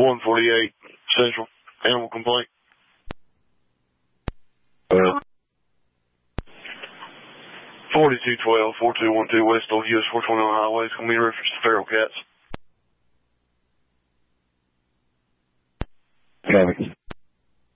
148 Central, animal complaint. 4212, 4212 West Old US 421 Highway. It's going to be in reference to feral cats.